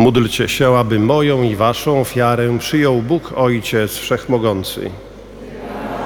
Módlcie się, aby moją i waszą ofiarę przyjął Bóg Ojciec Wszechmogący.